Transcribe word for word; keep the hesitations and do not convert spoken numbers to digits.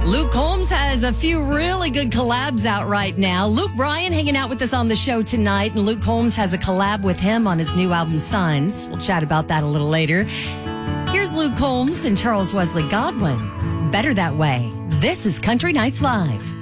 Luke Combs has a few really good collabs out right now. Luke Bryan hanging out with us on the show tonight, and Luke Combs has a collab with him on his new album, Signs. We'll chat about that a little later. Here's Luke Combs and Charles Wesley Godwin. Better That Way. This is Country Nights Live.